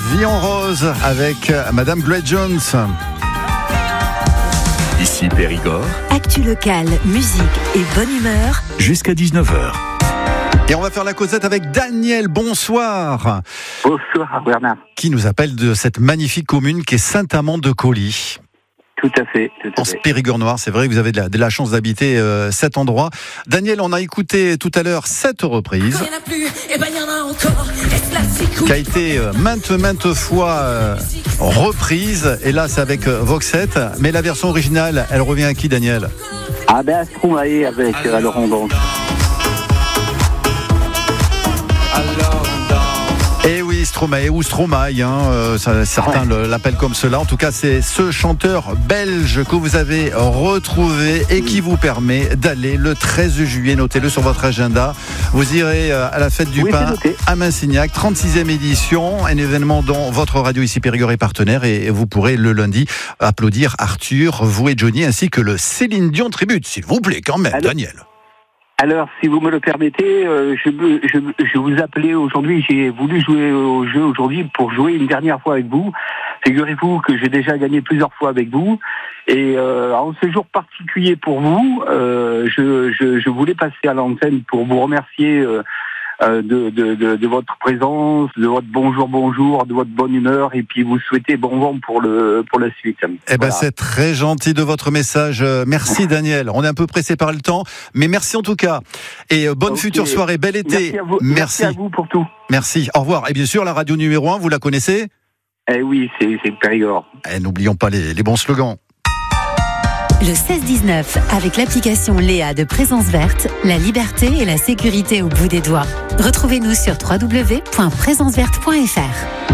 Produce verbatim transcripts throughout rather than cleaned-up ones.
Vie en rose avec Madame Gray Jones. Ici Périgord. Actu locale, musique et bonne humeur. Jusqu'à dix-neuf heures. Et on va faire la causette avec Daniel. Bonsoir. Bonsoir Bernard. Qui nous appelle de cette magnifique commune qui est Saint-Amand-de-Coly. Tout à fait. Tout à En fait. Périgord noir, c'est vrai que vous avez de la, de la chance d'habiter euh, cet endroit. Daniel, on a écouté tout à l'heure cette reprise, qui a été euh, maintes maintes fois euh, reprise. Et là, c'est avec euh, Voxette. Mais la version originale, elle revient à qui, Daniel? Ah ben, Stromae avec euh, Laurent Dange. Et oui, Stromae ou Stromae, hein, euh, ça, certains ouais. l'appellent comme cela. En tout cas, c'est ce chanteur belge que vous avez retrouvé et qui vous permet d'aller le treize juillet, notez-le sur votre agenda. Vous irez à la fête du oui, pain à Massignac, trente-sixième édition, un événement dont votre radio ici Périgord est partenaire, et vous pourrez le lundi applaudir Arthur, vous et Johnny, ainsi que le Céline Dion Tribute, s'il vous plaît, quand même, alors, Daniel. Alors, si vous me le permettez, euh, je, je, je vous appelais aujourd'hui, j'ai voulu jouer au jeu aujourd'hui pour jouer une dernière fois avec vous. Figurez-vous que j'ai déjà gagné plusieurs fois avec vous. Et euh, en ce jour particulier pour vous, euh, je, je, je voulais passer à l'antenne pour vous remercier euh, euh, de, de, de, de votre présence, de votre bonjour, bonjour, de votre bonne humeur, et puis vous souhaiter bon vent pour, le, pour la suite. Eh ben, voilà. C'est très gentil de votre message. Merci Daniel. On est un peu pressé par le temps, mais merci en tout cas. Et bonne okay. future soirée, bel été. Merci à vous, merci. Merci à vous pour tout. Merci. Au revoir. Et bien sûr, la radio numéro un, vous la connaissez? Eh oui, c'est, c'est Périgord. Eh, n'oublions pas les, les bons slogans. Le seize dix-neuf, avec l'application Léa de Présence Verte, la liberté et la sécurité au bout des doigts. Retrouvez-nous sur w w w point présence verte point f r.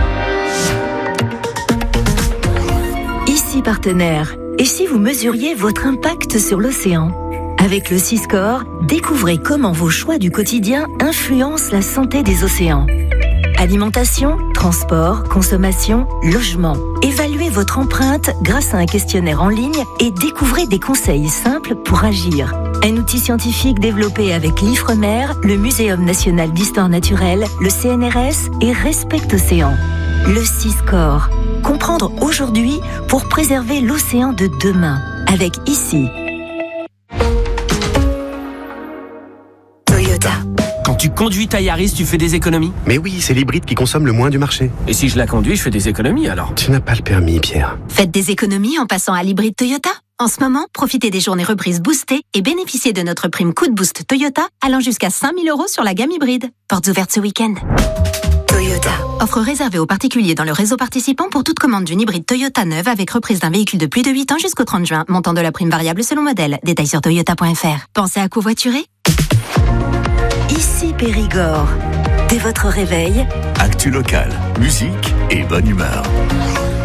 Ici partenaire. Et si vous mesuriez votre impact sur l'océan? Avec le Siscore, découvrez comment vos choix du quotidien influencent la santé des océans. Alimentation, transport, consommation, logement. Évaluez votre empreinte grâce à un questionnaire en ligne et découvrez des conseils simples pour agir. Un outil scientifique développé avec l'Ifremer, le Muséum national d'histoire naturelle, le C N R S et Respect Océan. Le Siscore. Comprendre aujourd'hui pour préserver l'océan de demain. Avec ici. Toyota. Quand tu conduis ta Yaris, tu fais des économies? Mais oui, c'est l'hybride qui consomme le moins du marché. Et si je la conduis, je fais des économies alors? Tu n'as pas le permis, Pierre. Faites des économies en passant à l'hybride Toyota. En ce moment, profitez des journées reprises boostées et bénéficiez de notre prime coup de boost Toyota allant jusqu'à cinq mille euros sur la gamme hybride. Portes ouvertes ce week-end. Toyota. Offre réservée aux particuliers dans le réseau participant pour toute commande d'une hybride Toyota neuve avec reprise d'un véhicule de plus de huit ans jusqu'au trente juin. Montant de la prime variable selon modèle. Détails sur toyota point f r. Pensez à covoiturer? Ici Périgord. Dès votre réveil, actu locale, musique et bonne humeur.